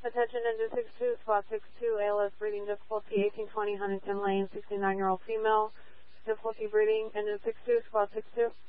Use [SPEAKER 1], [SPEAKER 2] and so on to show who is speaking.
[SPEAKER 1] Attention engine 62, squad 62, ALS breathing difficulty, 1820 Huntington Lane, 69-year-old female, difficulty breathing, engine 62, squad 62.